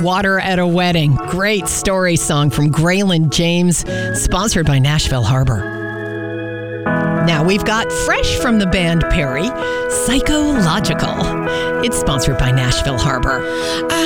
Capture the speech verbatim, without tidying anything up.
Water at a Wedding. Great story song from Graylin James, sponsored by Nashville Harbor. Now we've got fresh from the band Perry, Psychological. It's sponsored by Nashville Harbor. I